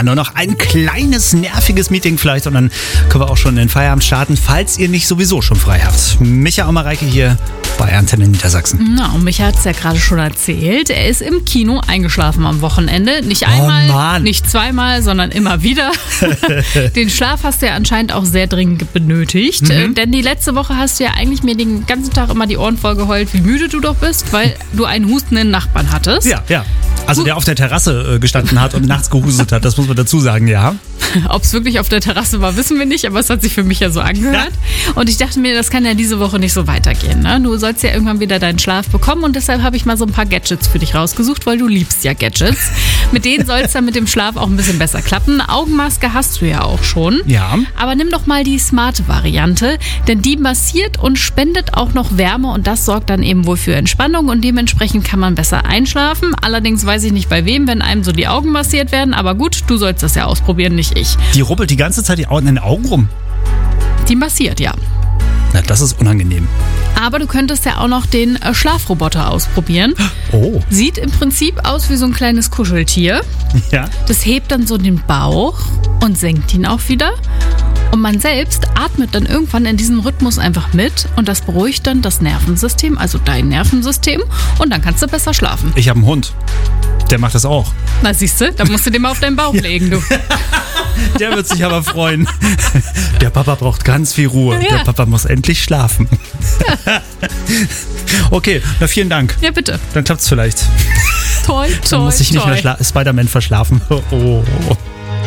nur noch ein kleines, nerviges Meeting vielleicht und dann können wir auch schon in den Feierabend starten, falls ihr nicht sowieso schon frei habt. Micha und Mareike hier bei Antenne Niedersachsen. Na, und Micha hat es ja gerade schon erzählt. Er ist im Kino eingeschlafen am Wochenende. Nicht einmal, nicht zweimal, sondern immer wieder. Den Schlaf hast du ja anscheinend auch sehr dringend benötigt. Denn die letzte Woche hast du ja eigentlich mir den ganzen Tag immer die Ohren voll geheult, wie müde du doch bist, weil du einen hustenden Nachbarn hattest. Ja. Also der auf der Terrasse gestanden hat und nachts gehustet hat, das muss man dazu sagen, ja. Ob es wirklich auf der Terrasse war, wissen wir nicht, aber es hat sich für mich ja so angehört. Ja. Und ich dachte mir, das kann ja diese Woche nicht so weitergehen. Ne? Du sollst ja irgendwann wieder deinen Schlaf bekommen und deshalb habe ich mal so ein paar Gadgets für dich rausgesucht, weil du liebst ja Gadgets. Mit denen soll es dann mit dem Schlaf auch ein bisschen besser klappen. Augenmaske hast du ja auch schon. Ja. Aber nimm doch mal die smarte Variante, denn die massiert und spendet auch noch Wärme und das sorgt dann eben wohl für Entspannung und dementsprechend kann man besser einschlafen. Allerdings weiß ich nicht bei wem, wenn einem so die Augen massiert werden, aber gut, du sollst das ja ausprobieren, nicht ich. Die rubbelt die ganze Zeit in den Augen rum. Die massiert, ja. Na, das ist unangenehm. Aber du könntest ja auch noch den Schlafroboter ausprobieren. Oh. Sieht im Prinzip aus wie so ein kleines Kuscheltier. Ja. Das hebt dann so den Bauch und senkt ihn auch wieder. Und man selbst atmet dann irgendwann in diesem Rhythmus einfach mit und das beruhigt dann das Nervensystem, also dein Nervensystem und dann kannst du besser schlafen. Ich habe einen Hund. Der macht das auch. Na siehst du, da musst du den mal auf deinen Bauch legen, du. Der wird sich aber freuen. Der Papa braucht ganz viel Ruhe. Ja. Der Papa muss endlich schlafen. Okay, na vielen Dank. Ja, bitte. Dann klappt's vielleicht. Toll. Dann muss ich nicht mehr Spider-Man verschlafen. Oh.